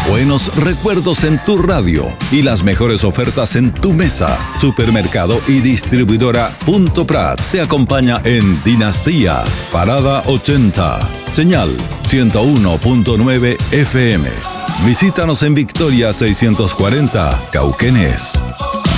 Buenos recuerdos en tu radio y las mejores ofertas en tu mesa. Supermercado y distribuidora Punto Prat te acompaña en Dinastía, Parada 80, señal 101.9 FM. Visítanos en Victoria 640, Cauquenes.